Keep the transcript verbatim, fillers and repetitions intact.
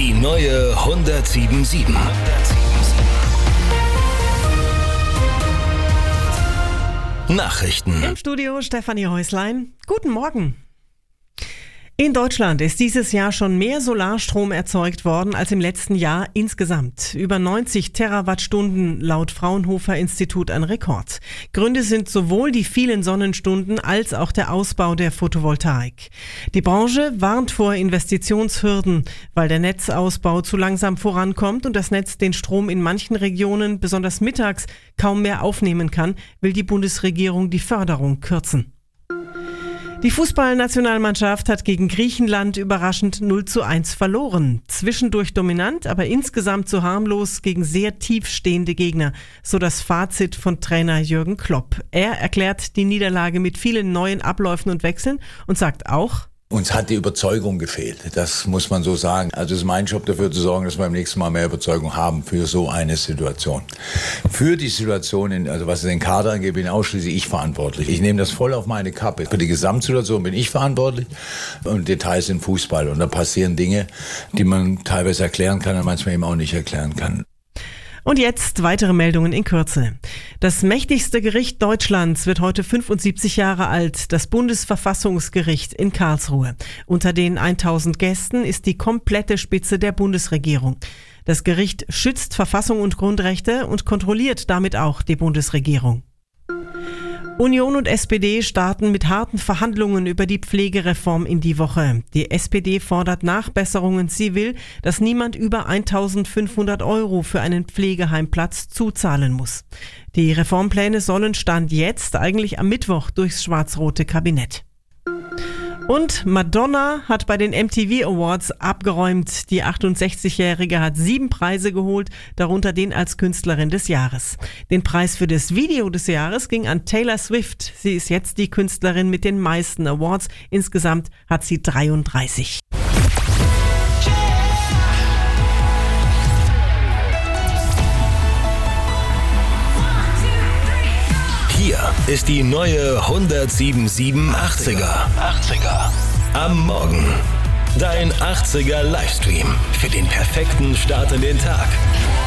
Die neue hundertsieben sieben. Nachrichten. Im Studio Stefanie Häuslein. Guten Morgen. In Deutschland ist dieses Jahr schon mehr Solarstrom erzeugt worden als im letzten Jahr insgesamt. Über neunzig Terawattstunden laut Fraunhofer Institut ein Rekord. Gründe sind sowohl die vielen Sonnenstunden als auch der Ausbau der Photovoltaik. Die Branche warnt vor Investitionshürden, weil der Netzausbau zu langsam vorankommt und das Netz den Strom in manchen Regionen, besonders mittags, kaum mehr aufnehmen kann, will die Bundesregierung die Förderung kürzen. Die Fußballnationalmannschaft hat gegen Griechenland überraschend null zu eins verloren. Zwischendurch dominant, aber insgesamt zu harmlos gegen sehr tiefstehende Gegner. So das Fazit von Trainer Jürgen Klopp. Er erklärt die Niederlage mit vielen neuen Abläufen und Wechseln und sagt auch: Uns hat die Überzeugung gefehlt, das muss man so sagen. Also es ist mein Job, dafür zu sorgen, dass wir beim nächsten Mal mehr Überzeugung haben für so eine Situation. Für die Situation, in, also was den Kader angeht, bin ausschließlich ich verantwortlich. Ich nehme das voll auf meine Kappe. Für die Gesamtsituation bin ich verantwortlich und Details sind Fußball. Und da passieren Dinge, die man teilweise erklären kann und manchmal eben auch nicht erklären kann. Und jetzt weitere Meldungen in Kürze. Das mächtigste Gericht Deutschlands wird heute fünfundsiebzig Jahre alt, das Bundesverfassungsgericht in Karlsruhe. Unter den tausend Gästen ist die komplette Spitze der Bundesregierung. Das Gericht schützt Verfassung und Grundrechte und kontrolliert damit auch die Bundesregierung. Union und S P D starten mit harten Verhandlungen über die Pflegereform in die Woche. Die S P D fordert Nachbesserungen. Sie will, dass niemand über eintausendfünfhundert Euro für einen Pflegeheimplatz zuzahlen muss. Die Reformpläne sollen Stand jetzt eigentlich am Mittwoch durchs schwarz-rote Kabinett. Und Madonna hat bei den M T V Awards abgeräumt. Die achtundsechzigjährige hat sieben Preise geholt, darunter den als Künstlerin des Jahres. Den Preis für das Video des Jahres ging an Taylor Swift. Sie ist jetzt die Künstlerin mit den meisten Awards. Insgesamt hat sie dreiunddreißig. Hier ist die neue hundertsieben achtziger. Am Morgen. Dein achtziger Livestream für den perfekten Start in den Tag.